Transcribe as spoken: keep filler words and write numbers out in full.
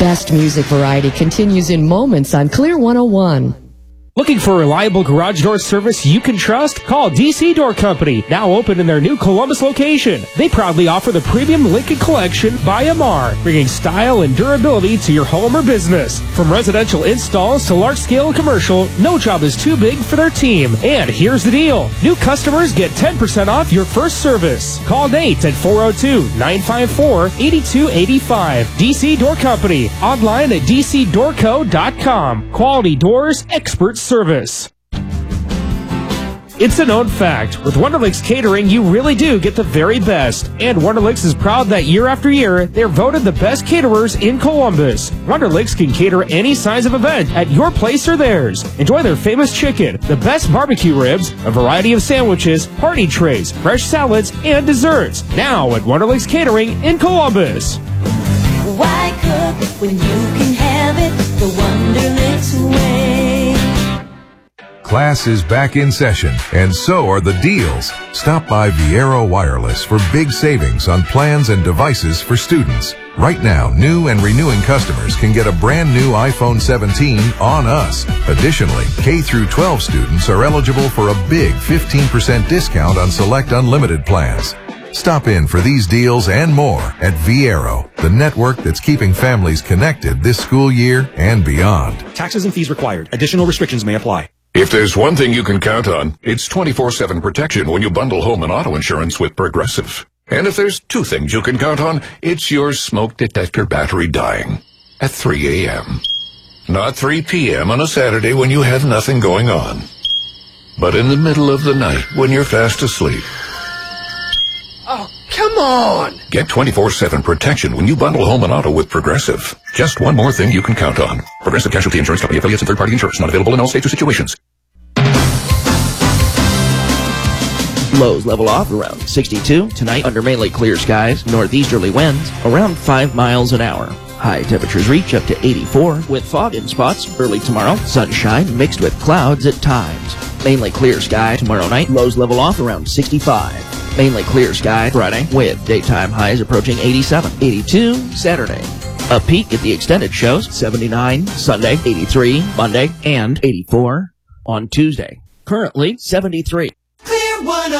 best music variety continues in moments on Clear one oh one. Looking for reliable garage door service you can trust? Call D C Door Company, now open in their new Columbus location. They proudly offer the premium Lincoln Collection by M R, bringing style and durability to your home or business. From residential installs to large-scale commercial, no job is too big for their team. And here's the deal. New customers get ten percent off your first service. Call Nate at four oh two, nine five four, eight two eight five. D C Door Company, online at d c door co dot com. Quality doors, expert service. It's a known fact. With Wonderlicks Catering, you really do get the very best. And Wonderlicks is proud that year after year, they're voted the best caterers in Columbus. Wonderlicks can cater any size of event at your place or theirs. Enjoy their famous chicken, the best barbecue ribs, a variety of sandwiches, party trays, fresh salads, and desserts. Now at Wonderlicks Catering in Columbus. Why cook when you can have it the Wonderlicks way? Class is back in session, and so are the deals. Stop by Viero Wireless for big savings on plans and devices for students. Right now, new and renewing customers can get a brand new iPhone seventeen on us. Additionally, K through twelve students are eligible for a big fifteen percent discount on select unlimited plans. Stop in for these deals and more at Viero, the network that's keeping families connected this school year and beyond. Taxes and fees required. Additional restrictions may apply. If there's one thing you can count on, it's twenty-four seven protection when you bundle home and auto insurance with Progressive. And if there's two things you can count on, it's your smoke detector battery dying at three a.m. Not three p.m. on a Saturday when you have nothing going on, but in the middle of the night when you're fast asleep. Oh, come on! Get twenty-four seven protection when you bundle home and auto with Progressive. Just one more thing you can count on. Progressive Casualty Insurance Company, affiliates, and third-party insurance. Not available in all states or situations. Lows level off around sixty-two. Tonight, under mainly clear skies, northeasterly winds around five miles an hour. High temperatures reach up to eighty-four, with fog in spots early tomorrow. Sunshine mixed with clouds at times. Mainly clear sky tomorrow night. Lows level off around sixty-five. Mainly clear sky Friday, with daytime highs approaching eighty-seven. eighty-two Saturday. A peak at the extended shows, seventy-nine Sunday, eighty-three Monday, and eighty-four on Tuesday. Currently seventy-three. Clear one